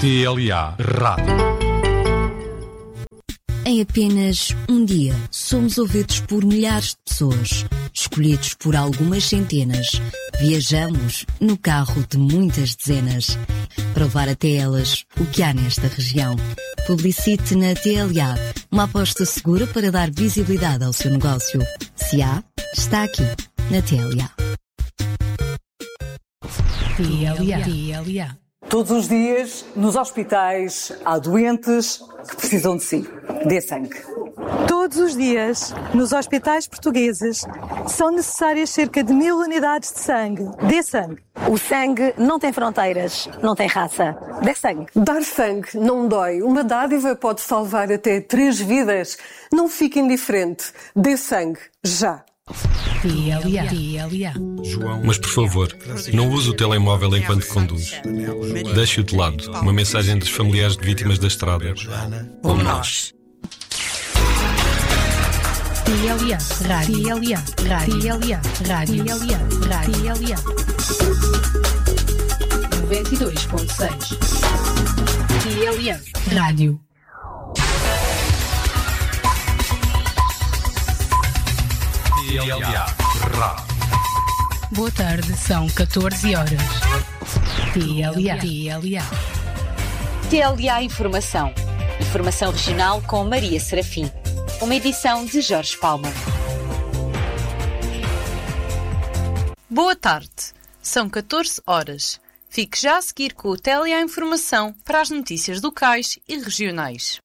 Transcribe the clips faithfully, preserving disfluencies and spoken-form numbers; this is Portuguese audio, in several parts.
T L A Rádio. Em apenas um dia, somos ouvidos por milhares de pessoas, escolhidos por algumas centenas. Viajamos no carro de muitas dezenas, para levar até elas o que há nesta região. Publicite na T L A, uma aposta segura para dar visibilidade ao seu negócio. Se há, está aqui, na T L A. T L A. T L A. Todos os dias, nos hospitais, há doentes que precisam de si. Dê sangue. Todos os dias, nos hospitais portugueses, são necessárias cerca de mil unidades de sangue. Dê sangue. O sangue não tem fronteiras, não tem raça. Dê sangue. Dar sangue não dói. Uma dádiva pode salvar até três vidas. Não fique indiferente. Dê sangue. Já. T L A. T L A. Mas, por favor, não use o telemóvel enquanto conduz. Deixe-o de lado. Uma mensagem dos familiares de vítimas da estrada. Como nós. T L A. Rádio. T L A. Rádio. T L A. Rádio. T L A. Rádio. T L A. noventa e dois ponto seis. T L A. Rádio. T L A Rádio. Boa tarde, são catorze horas. T L A. T L A. T L A Informação. Informação regional com Maria Serafim. Uma edição de Jorge Palma. Boa tarde. São catorze horas. Fique já a seguir com o T L A Informação para as notícias locais e regionais.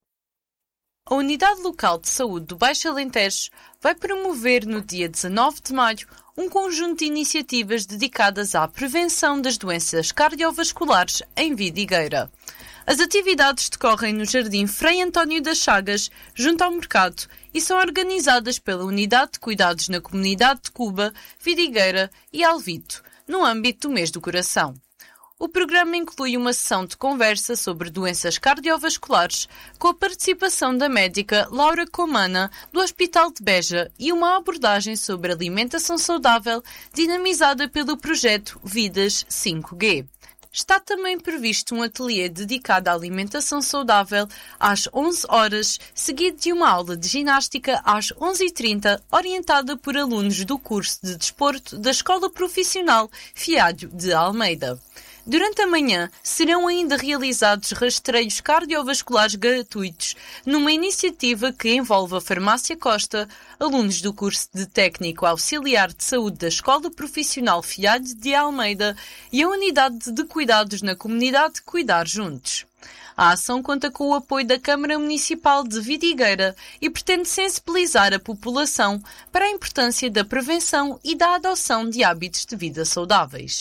A Unidade Local de Saúde do Baixo Alentejo vai promover no dia dezanove de maio um conjunto de iniciativas dedicadas à prevenção das doenças cardiovasculares em Vidigueira. As atividades decorrem no Jardim Frei António das Chagas, junto ao mercado, e são organizadas pela Unidade de Cuidados na Comunidade de Cuba, Vidigueira e Alvito, no âmbito do Mês do Coração. O programa inclui uma sessão de conversa sobre doenças cardiovasculares com a participação da médica Laura Comana, do Hospital de Beja, e uma abordagem sobre alimentação saudável dinamizada pelo projeto Vidas cinco G. Está também previsto um ateliê dedicado à alimentação saudável às onze horas, seguido de uma aula de ginástica às onze e trinta, orientada por alunos do curso de desporto da Escola Profissional Fialho de Almeida. Durante a manhã, serão ainda realizados rastreios cardiovasculares gratuitos, numa iniciativa que envolve a Farmácia Costa, alunos do curso de Técnico Auxiliar de Saúde da Escola Profissional Fialho de Almeida e a Unidade de Cuidados na Comunidade Cuidar Juntos. A ação conta com o apoio da Câmara Municipal de Vidigueira e pretende sensibilizar a população para a importância da prevenção e da adoção de hábitos de vida saudáveis.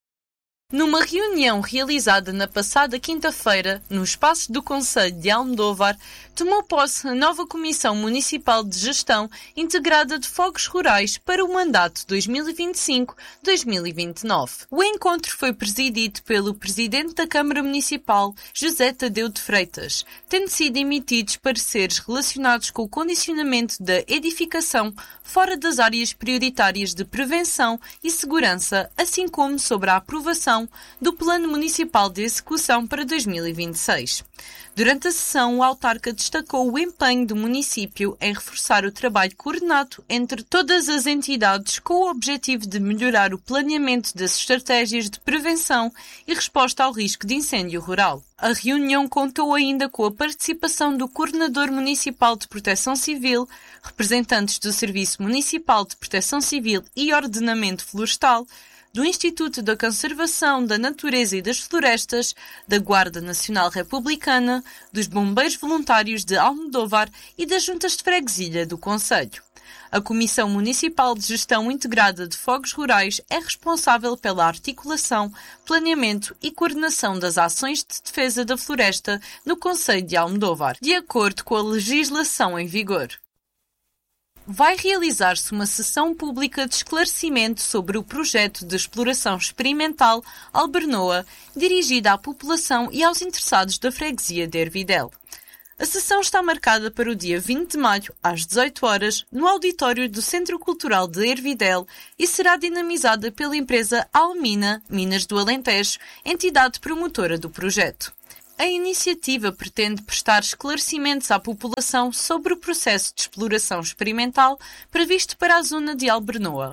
Numa reunião realizada na passada quinta-feira, no espaço do Concelho de Almodóvar, tomou posse a nova Comissão Municipal de Gestão Integrada de Fogos Rurais para o mandato dois mil e vinte e cinco a dois mil e vinte e nove. O encontro foi presidido pelo Presidente da Câmara Municipal, José Tadeu de Freitas, tendo sido emitidos pareceres relacionados com o condicionamento da edificação fora das áreas prioritárias de prevenção e segurança, assim como sobre a aprovação do Plano Municipal de Execução para dois mil e vinte e seis. Durante a sessão, o autarca destacou o empenho do município em reforçar o trabalho coordenado entre todas as entidades com o objetivo de melhorar o planeamento das estratégias de prevenção e resposta ao risco de incêndio rural. A reunião contou ainda com a participação do Coordenador Municipal de Proteção Civil, representantes do Serviço Municipal de Proteção Civil e Ordenamento Florestal, do Instituto da Conservação da Natureza e das Florestas, da Guarda Nacional Republicana, dos Bombeiros Voluntários de Almodóvar e das Juntas de Freguesia do Concelho. A Comissão Municipal de Gestão Integrada de Fogos Rurais é responsável pela articulação, planeamento e coordenação das ações de defesa da floresta no Concelho de Almodóvar, de acordo com a legislação em vigor. Vai realizar-se uma sessão pública de esclarecimento sobre o projeto de exploração experimental Albernoa, dirigida à população e aos interessados da freguesia de Ervidel. A sessão está marcada para o dia vinte de maio, às dezoito horas, no auditório do Centro Cultural de Ervidel e será dinamizada pela empresa Almina Minas do Alentejo, entidade promotora do projeto. A iniciativa pretende prestar esclarecimentos à população sobre o processo de exploração experimental previsto para a zona de Albernoa.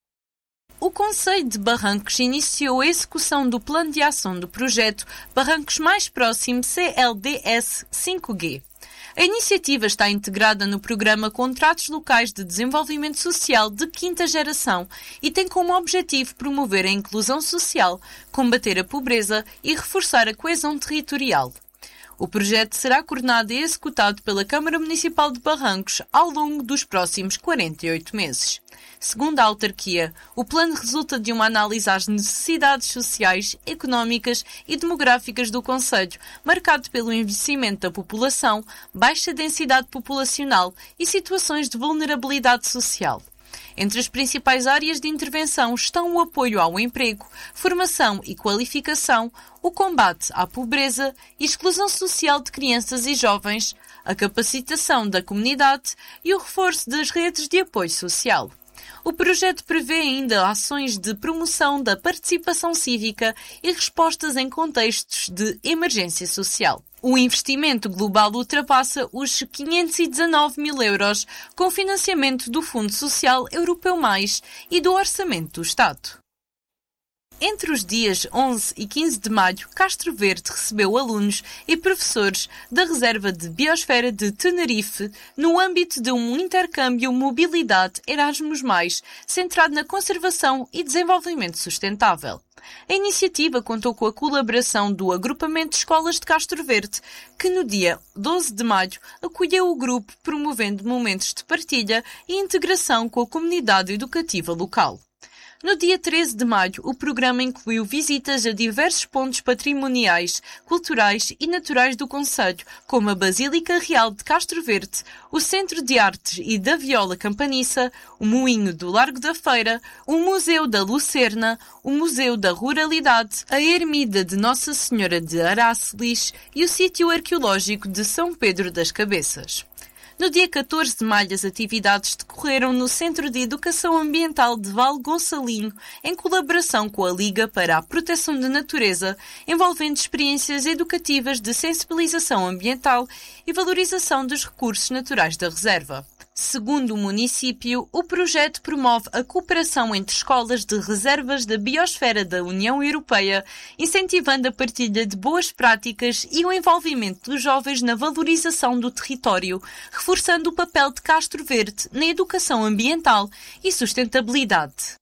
O Concelho de Barrancos iniciou a execução do Plano de Ação do Projeto Barrancos Mais Próximo C L D S cinco G. A iniciativa está integrada no programa Contratos Locais de Desenvolvimento Social de quinta geração e tem como objetivo promover a inclusão social, combater a pobreza e reforçar a coesão territorial. O projeto será coordenado e executado pela Câmara Municipal de Barrancos ao longo dos próximos quarenta e oito meses. Segundo a autarquia, o plano resulta de uma análise às necessidades sociais, económicas e demográficas do concelho, marcado pelo envelhecimento da população, baixa densidade populacional e situações de vulnerabilidade social. Entre as principais áreas de intervenção estão o apoio ao emprego, formação e qualificação, o combate à pobreza e exclusão social de crianças e jovens, a capacitação da comunidade e o reforço das redes de apoio social. O projeto prevê ainda ações de promoção da participação cívica e respostas em contextos de emergência social. O investimento global ultrapassa os quinhentos e dezanove mil euros, com financiamento do Fundo Social Europeu Mais e do Orçamento do Estado. Entre os dias onze e quinze de maio, Castro Verde recebeu alunos e professores da Reserva de Biosfera de Tenerife no âmbito de um intercâmbio Mobilidade Erasmus mais, centrado na conservação e desenvolvimento sustentável. A iniciativa contou com a colaboração do Agrupamento de Escolas de Castro Verde, que no dia doze de maio acolheu o grupo promovendo momentos de partilha e integração com a comunidade educativa local. No dia treze de maio, o programa incluiu visitas a diversos pontos patrimoniais, culturais e naturais do concelho, como a Basílica Real de Castro Verde, o Centro de Artes e da Viola Campaniça, o Moinho do Largo da Feira, o Museu da Lucerna, o Museu da Ruralidade, a Ermida de Nossa Senhora de Arácelis e o Sítio Arqueológico de São Pedro das Cabeças. No dia catorze de maio, as atividades decorreram no Centro de Educação Ambiental de Val Gonçalinho, em colaboração com a Liga para a Proteção da Natureza, envolvendo experiências educativas de sensibilização ambiental e valorização dos recursos naturais da reserva. Segundo o município, o projeto promove a cooperação entre escolas de reservas da biosfera da União Europeia, incentivando a partilha de boas práticas e o envolvimento dos jovens na valorização do território, reforçando o papel de Castro Verde na educação ambiental e sustentabilidade.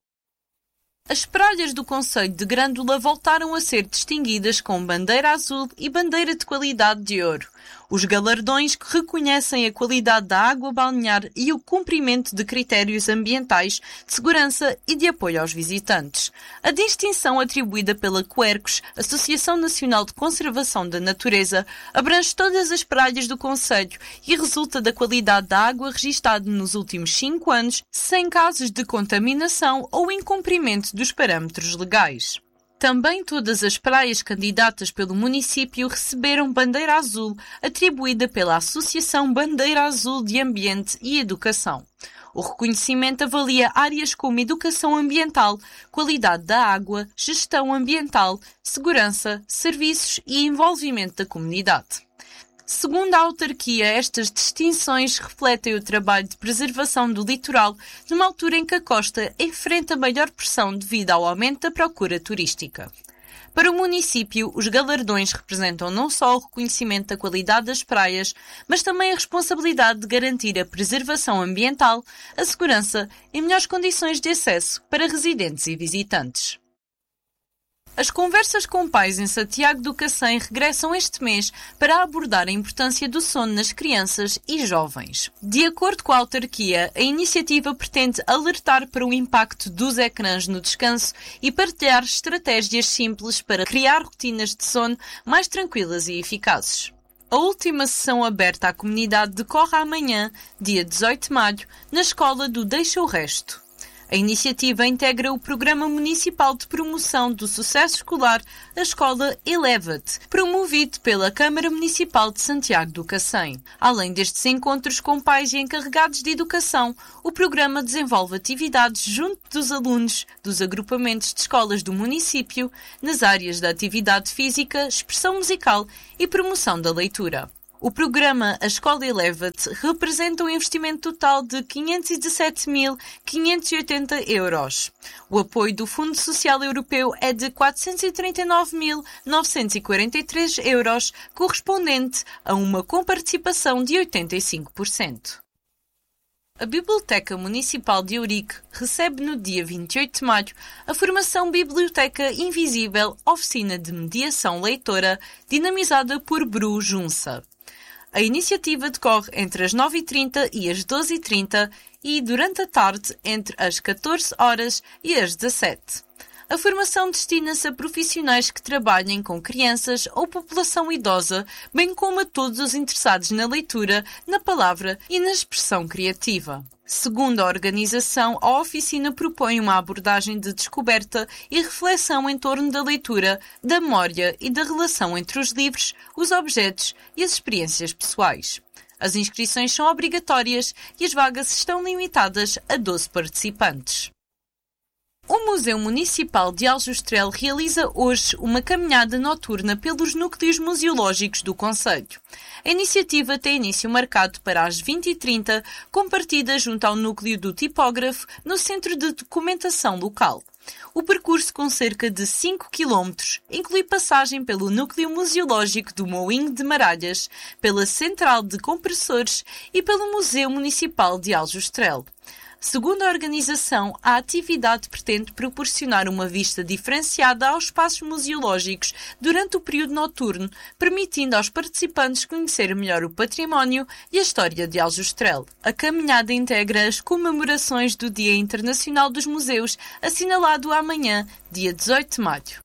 As praias do concelho de Grândola voltaram a ser distinguidas com bandeira azul e bandeira de qualidade de ouro. Os galardões que reconhecem a qualidade da água balnear e o cumprimento de critérios ambientais, de segurança e de apoio aos visitantes. A distinção atribuída pela Quercus, Associação Nacional de Conservação da Natureza, abrange todas as praias do concelho e resulta da qualidade da água registada nos últimos cinco anos, sem casos de contaminação ou incumprimento dos parâmetros legais. Também todas as praias candidatas pelo município receberam bandeira azul, atribuída pela Associação Bandeira Azul de Ambiente e Educação. O reconhecimento avalia áreas como educação ambiental, qualidade da água, gestão ambiental, segurança, serviços e envolvimento da comunidade. Segundo a autarquia, estas distinções refletem o trabalho de preservação do litoral numa altura em que a costa enfrenta maior pressão devido ao aumento da procura turística. Para o município, os galardões representam não só o reconhecimento da qualidade das praias, mas também a responsabilidade de garantir a preservação ambiental, a segurança e melhores condições de acesso para residentes e visitantes. As conversas com pais em Santiago do Cacém regressam este mês para abordar a importância do sono nas crianças e jovens. De acordo com a autarquia, a iniciativa pretende alertar para o impacto dos ecrãs no descanso e partilhar estratégias simples para criar rotinas de sono mais tranquilas e eficazes. A última sessão aberta à comunidade decorre amanhã, dia dezoito de maio, na escola do Deixa o Resto. A iniciativa integra o Programa Municipal de Promoção do Sucesso Escolar, a Escola Eleva-te, promovido pela Câmara Municipal de Santiago do Cacém. Além destes encontros com pais e encarregados de educação, o programa desenvolve atividades junto dos alunos dos agrupamentos de escolas do município, nas áreas da atividade física, expressão musical e promoção da leitura. O programa A Escola Eleva-te representa um investimento total de quinhentos e dezassete mil quinhentos e oitenta euros. O apoio do Fundo Social Europeu é de quatrocentos e trinta e nove mil novecentos e quarenta e três euros, correspondente a uma comparticipação de oitenta e cinco por cento. A Biblioteca Municipal de Ourique recebe no dia vinte e oito de maio a formação Biblioteca Invisível Oficina de Mediação Leitora, dinamizada por Bru Junça. A iniciativa decorre entre as nove e trinta e as doze e trinta e durante a tarde entre as catorze horas e as dezassete. A formação destina-se a profissionais que trabalhem com crianças ou população idosa, bem como a todos os interessados na leitura, na palavra e na expressão criativa. Segundo a organização, a oficina propõe uma abordagem de descoberta e reflexão em torno da leitura, da memória e da relação entre os livros, os objetos e as experiências pessoais. As inscrições são obrigatórias e as vagas estão limitadas a doze participantes. O Museu Municipal de Aljustrel realiza hoje uma caminhada noturna pelos núcleos museológicos do concelho. A iniciativa tem início marcado para as vinte e trinta, com partida junto ao núcleo do tipógrafo no Centro de Documentação Local. O percurso, com cerca de cinco quilómetros, inclui passagem pelo núcleo museológico do Moinho de Maralhas, pela Central de Compressores e pelo Museu Municipal de Aljustrel. Segundo a organização, a atividade pretende proporcionar uma vista diferenciada aos espaços museológicos durante o período noturno, permitindo aos participantes conhecer melhor o património e a história de Aljustrel. A caminhada integra as comemorações do Dia Internacional dos Museus, assinalado amanhã, dia dezoito de maio.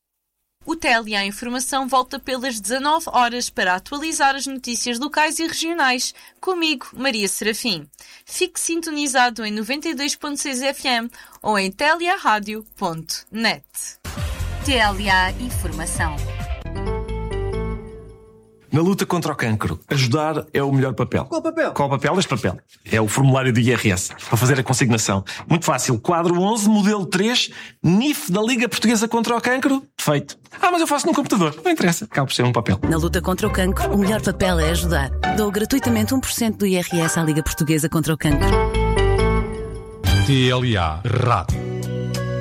O T L A Informação volta pelas dezanove horas para atualizar as notícias locais e regionais. Comigo, Maria Serafim. Fique sintonizado em noventa e dois ponto seis F M ou em telearadio ponto net. T L A Informação. Na luta contra o cancro, ajudar é o melhor papel. Qual papel? Qual papel? Este papel. É o formulário do I R S, para fazer a consignação. Muito fácil. Quadro onze, modelo três, N I F da Liga Portuguesa contra o Cancro. Feito. Ah, mas eu faço num computador. Não interessa. Acaba por ser um papel. Na luta contra o cancro, o melhor papel é ajudar. Dou gratuitamente um por cento do I R S à Liga Portuguesa contra o Cancro. T L A Rádio.